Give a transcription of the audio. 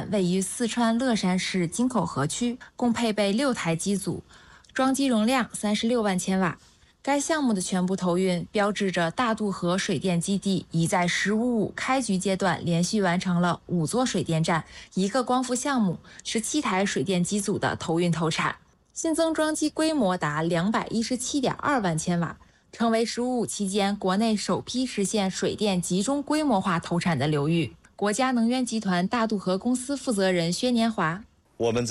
站位于四川乐山市金口河区，共配备6台机组，装机容量36万千瓦。该项目的全部投运，标志着大渡河水电基地已在“15+5”开局阶段连续完成了5座水电站、1个光伏项目、17台水电机组的投运投产，新增装机规模达217.2万千瓦，成为“15+5”期间国内首批实现水电集中规模化投产的流域。国家能源集团大渡河公司负责人薛年华： 我们